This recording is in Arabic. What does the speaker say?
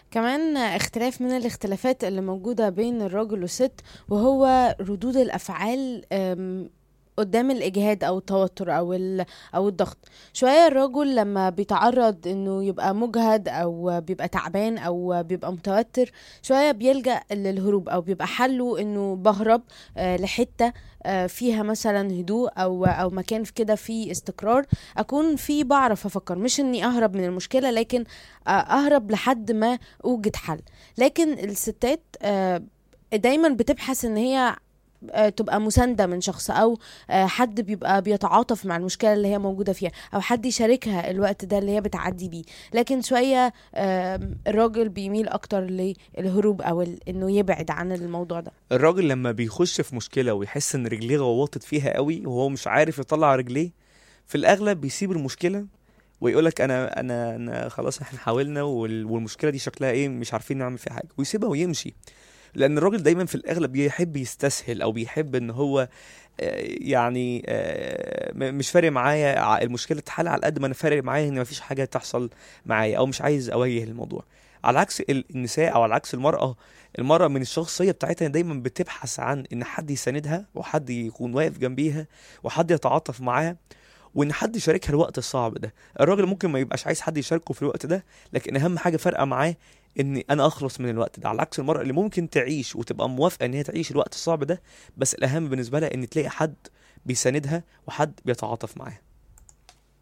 كمان اختلاف من الاختلافات اللي موجودة بين الراجل والست، وهو ردود الأفعال قدام الإجهاد أو التوتر أو الضغط. شوية الرجل لما بيتعرض إنه يبقى مجهد أو بيبقى تعبان أو بيبقى متوتر، شوية بيلجأ للهروب أو بيبقى حله إنه بهرب لحتة فيها مثلا هدوء أو مكان في كده فيه استقرار، أكون فيه بعرف أفكر، مش إني أهرب من المشكلة، لكن أهرب لحد ما أوجد حل. لكن الستات دايما بتبحث ان هي تبقى مساندة من شخص، او حد بيبقى بيتعاطف مع المشكلة اللي هي موجودة فيها، او حد يشاركها الوقت ده اللي هي بتعدي بيه. لكن شوية الراجل بيميل اكتر للهروب او انه يبعد عن الموضوع ده. الراجل لما بيخش في مشكلة ويحس ان رجليه غوطت فيها قوي وهو مش عارف يطلع رجليه، في الاغلب بيسيب المشكلة ويقولك انا خلاص احنا حاولنا والمشكلة دي شكلها ايه، مش عارفين نعمل فيها حاجة، ويسيبها ويمشي. لان الراجل دايما في الاغلب بيحب يستسهل او بيحب ان هو يعني مش فارق معايا المشكله تتحل على قد ما انا فارق معايا ان مفيش حاجه تحصل معايا، او مش عايز اواجه الموضوع. على عكس النساء او على عكس المرأة من الشخصية بتاعتها دايما بتبحث عن ان حد يساندها وحد يكون واقف جنبيها وحد يتعاطف معاها وان حد يشاركها الوقت الصعب ده. الراجل ممكن ما يبقاش عايز حد يشاركه في الوقت ده، لكن اهم حاجه فارقه معاه ان انا اخلص من الوقت ده، على عكس المرأة اللي ممكن تعيش وتبقى موافقه ان هي تعيش الوقت الصعب ده، بس الاهم بالنسبه لها ان تلاقي حد بيساندها وحد بيتعاطف معاها.